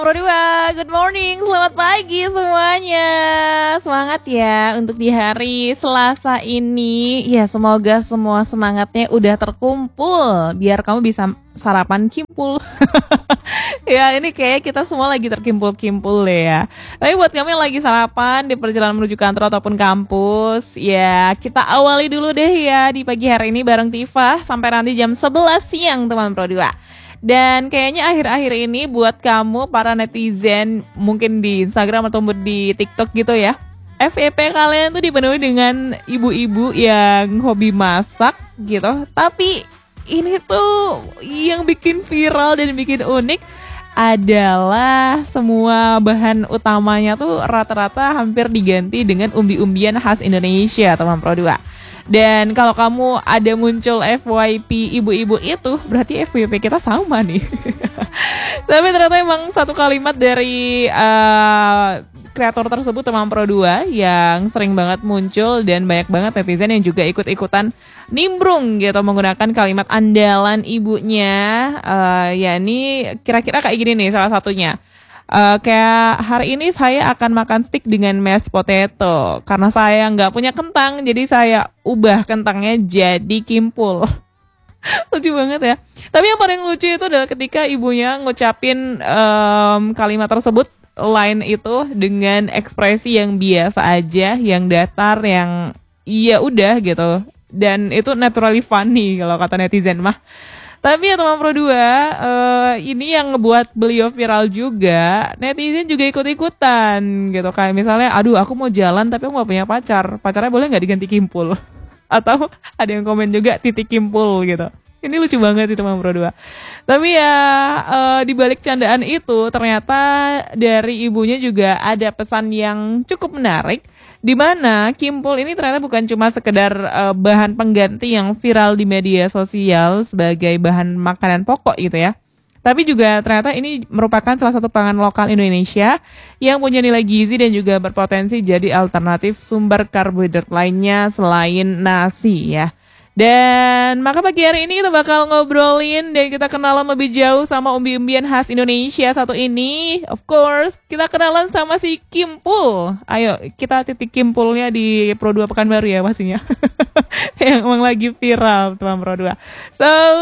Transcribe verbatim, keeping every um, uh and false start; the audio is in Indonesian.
Pro dua, good morning, selamat pagi semuanya. Semangat ya untuk di hari Selasa ini. Ya semoga semua semangatnya udah terkumpul biar kamu bisa sarapan kimpul. Ya ini kayak kita semua lagi terkimpul-kimpul deh ya. Tapi buat kamu yang lagi sarapan di perjalanan menuju kantor ataupun kampus, ya kita awali dulu deh ya di pagi hari ini bareng Tifa sampai nanti jam sebelas siang teman Pro dua. Dan kayaknya akhir-akhir ini buat kamu para netizen mungkin di Instagram atau di TikTok gitu ya, F Y P kalian tuh dipenuhi dengan ibu-ibu yang hobi masak gitu. Tapi ini tuh yang bikin viral dan bikin unik adalah semua bahan utamanya tuh rata-rata hampir diganti dengan umbi-umbian khas Indonesia teman Pro dua. Dan kalau kamu ada muncul F Y P ibu-ibu itu, berarti F Y P kita sama nih. Tapi ternyata emang satu kalimat dari uh, kreator tersebut teman Pro dua yang sering banget muncul dan banyak banget netizen yang juga ikut-ikutan nimbrung gitu menggunakan kalimat andalan ibunya, uh, yakni kira-kira kayak gini nih salah satunya. Uh, kayak hari ini saya akan makan steak dengan mashed potato karena saya nggak punya kentang, jadi saya ubah kentangnya jadi kimpul. Lucu banget ya. Tapi yang paling lucu itu adalah ketika ibunya ngucapin um, kalimat tersebut, line itu dengan ekspresi yang biasa aja, yang datar, yang iya udah gitu. Dan itu naturally funny kalau kata netizen mah. Tapi ya teman Pro dua, uh, ini yang ngebuat beliau viral juga, netizen juga ikut-ikutan gitu. Kayak misalnya, aduh aku mau jalan tapi aku gak punya pacar, pacarnya boleh gak diganti kimpul? Atau ada yang komen juga titik kimpul gitu. Ini lucu banget itu teman Pro dua. Tapi ya uh, di balik candaan itu ternyata dari ibunya juga ada pesan yang cukup menarik, di mana kimpul ini ternyata bukan cuma sekedar uh, bahan pengganti yang viral di media sosial sebagai bahan makanan pokok gitu ya. Tapi juga ternyata ini merupakan salah satu pangan lokal Indonesia yang punya nilai gizi dan juga berpotensi jadi alternatif sumber karbohidrat lainnya selain nasi ya. Dan maka pagi hari ini kita bakal ngobrolin dan kita kenalan lebih jauh sama umbi-umbian khas Indonesia satu ini. Of course, kita kenalan sama si Kimpul. Ayo, kita titik kimpulnya di Pro dua Pekanbaru ya pastinya. Yang emang lagi viral teman Pro dua. So,